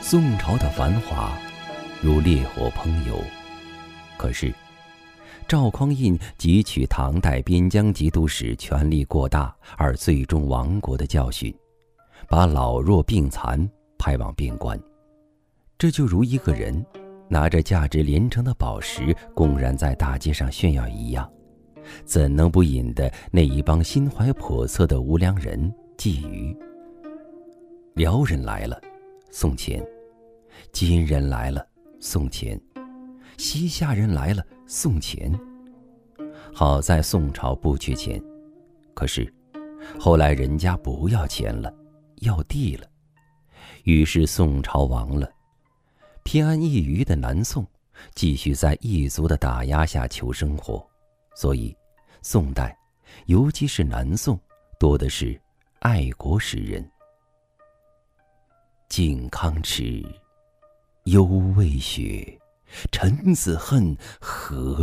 宋朝的繁华如烈火烹油，可是赵匡胤汲取唐代边疆节度使权力过大而最终亡国的教训，把老弱病残派往边关。这就如一个人拿着价值连城的宝石公然在大街上炫耀一样，怎能不引得那一帮心怀叵测的无良人觊觎？辽人来了，送钱；金人来了，送钱；西夏人来了，送钱。好在宋朝不缺钱，可是后来人家不要钱了，要地了，于是宋朝亡了。偏安一隅的南宋继续在异族的打压下求生活，所以宋代，尤其是南宋，多的是爱国诗人。靖康耻，犹未雪，臣子恨何